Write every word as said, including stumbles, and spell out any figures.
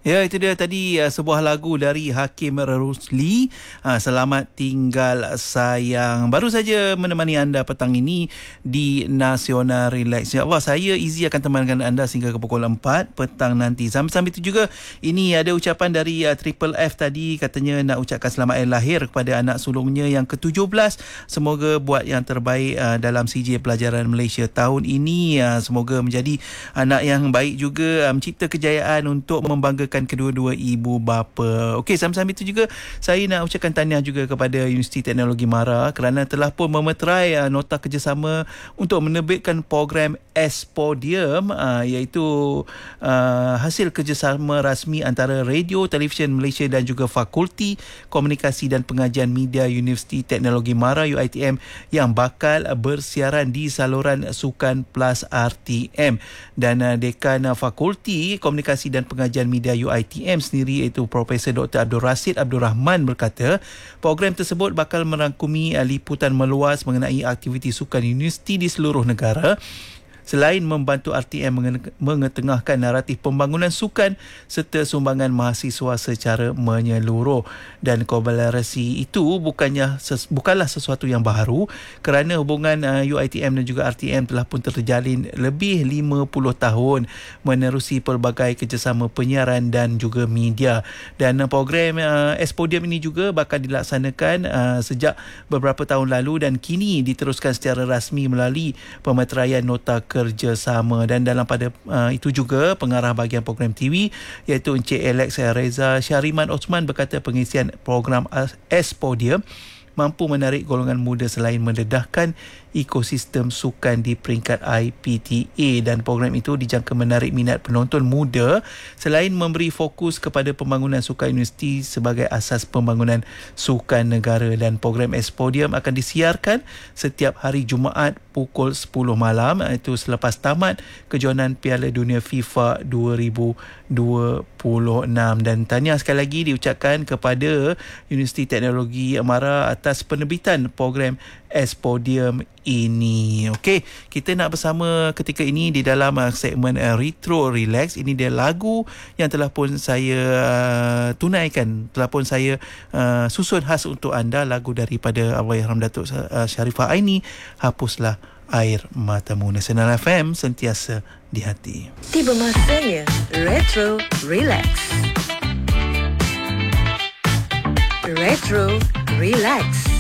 Ya, itu dia tadi uh, sebuah lagu dari Hakim Rusli, uh, Selamat Tinggal Sayang. Baru saja menemani anda petang ini di Nasional Relax. InsyaAllah saya Izzy akan temankan anda sehingga ke pukul empat petang nanti. Sambil-sambil itu juga, ini ada ucapan dari uh, Triple F tadi, katanya nak ucapkan selamat hari lahir kepada anak sulungnya yang ke tujuh belas. Semoga buat yang terbaik uh, dalam C J Pelajaran Malaysia tahun ini. Uh, semoga menjadi anak yang baik juga, uh, mencipta kejayaan untuk membanggakan kedua-dua ibu bapa. Okey, sambil-sambil itu juga saya nak ucapkan tahniah juga kepada Universiti Teknologi MARA kerana telah pun memeterai uh, nota kerjasama untuk menerbitkan program S-Podium, uh, iaitu uh, hasil kerjasama rasmi antara Radio Televisyen Malaysia dan juga Fakulti Komunikasi dan Pengajian Media Universiti Teknologi MARA U I T M yang bakal bersiaran di saluran Sukan Plus R T M. Dan uh, Dekan uh, Fakulti Komunikasi dan Pengajian Media U I T M sendiri, iaitu Profesor Doktor Abdul Rasid Abdul Rahman, berkata program tersebut bakal merangkumi uh, liputan meluas mengenai aktiviti sukan universiti di seluruh negara, selain membantu R T M mengetengahkan naratif pembangunan sukan serta sumbangan mahasiswa secara menyeluruh. Dan kolaborasi itu bukannya ses, bukanlah sesuatu yang baru kerana hubungan uh, U I T M dan juga R T M telah pun terjalin lebih lima puluh tahun menerusi pelbagai kerjasama penyiaran dan juga media. Dan uh, program uh, S-Podium ini juga bakal dilaksanakan uh, sejak beberapa tahun lalu dan kini diteruskan secara rasmi melalui pemeteraian nota kerjasama. Dan dalam pada uh, itu juga pengarah bahagian program T V iaitu Encik Alex Reza Syariman Osman berkata pengisian program S-Podium mampu menarik golongan muda selain mendedahkan ekosistem sukan di peringkat I P T A. Dan program itu dijangka menarik minat penonton muda selain memberi fokus kepada pembangunan sukan universiti sebagai asas pembangunan sukan negara. Dan program S-Podium akan disiarkan setiap hari Jumaat pukul sepuluh malam, itu selepas tamat kejohanan Piala Dunia FIFA dua ribu dua puluh enam. Dan tahniah sekali lagi diucapkan kepada Universiti Teknologi MARA atas penerbitan program S-Podium ini. Okey, kita nak bersama ketika ini di dalam uh, segmen uh, Retro Relax. Ini dia lagu yang telah pun saya uh, tunaikan, telah pun saya uh, susun khas untuk anda, lagu daripada Allahyarham Datuk uh, Sharifah Aini, Hapuslah Air Matamu. Nasional F M, sentiasa di hati. Tiba masanya Retro Relax. Retro Relax.